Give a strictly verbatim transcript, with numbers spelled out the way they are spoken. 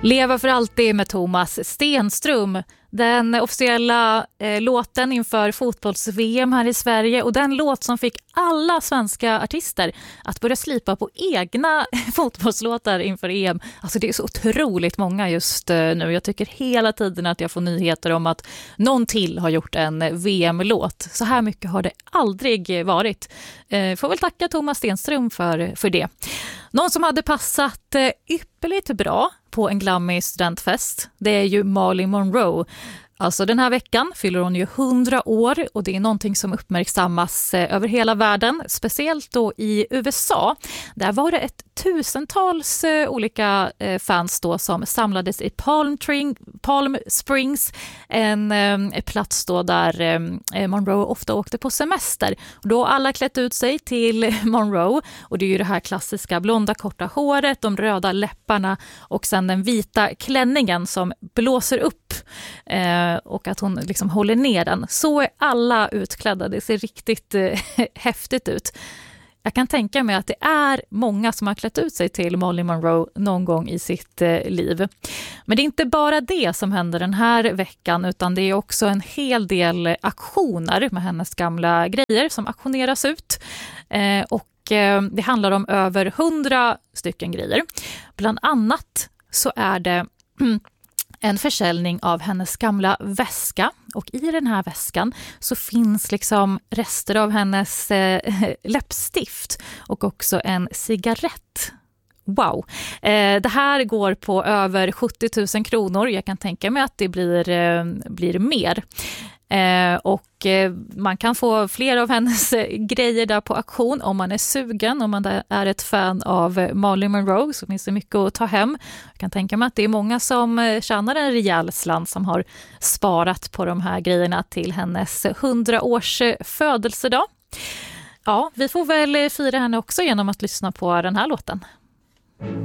Leva för alltid med Thomas Stenström. Den officiella eh, låten inför fotbolls-V M här i Sverige och den låt som fick alla svenska artister att börja slipa på egna fotbollslåtar inför E M. Alltså det är så otroligt många just eh, nu. Jag tycker hela tiden att jag får nyheter om att någon till har gjort en V M-låt. Så här mycket har det aldrig varit. Eh, får väl tacka Thomas Stenström för, för det. Någon som hade passat eh, ypperligt bra på en glammig studentfest, det är ju Marilyn Monroe. Alltså den här veckan fyller hon ju hundra år och det är någonting som uppmärksammas eh, över hela världen, speciellt då i U S A. Där var det ett tusentals eh, olika eh, fans då som samlades i Palm, Tring, Palm Springs, en eh, plats då där eh, Monroe ofta åkte på semester. Och då har alla klätt ut sig till Monroe och det är ju det här klassiska blonda korta håret, de röda läpparna och sen den vita klänningen som blåser upp eh, och att hon liksom håller ner den. Så är alla utklädda, det ser riktigt eh, häftigt ut. Jag kan tänka mig att det är många som har klätt ut sig till Marilyn Monroe någon gång i sitt eh, liv. Men det är inte bara det som händer den här veckan utan det är också en hel del aktioner med hennes gamla grejer som auktioneras ut. Eh, och eh, det handlar om över hundra stycken grejer. Bland annat så är det en försäljning av hennes gamla väska och i den här väskan så finns liksom rester av hennes eh, läppstift och också en cigarett. Wow. Eh, det här går på över sjuttio tusen kronor. Jag kan tänka mig att det blir, eh, blir mer. Eh, och eh, man kan få fler av hennes eh, grejer där på auktion om man är sugen, om man är ett fan av Marilyn Monroe så finns det mycket att ta hem. Jag kan tänka mig att det är många som eh, tjänar en rejäl slant som har sparat på de här grejerna till hennes hundraårs födelsedag. Ja, vi får väl fira henne också genom att lyssna på den här låten.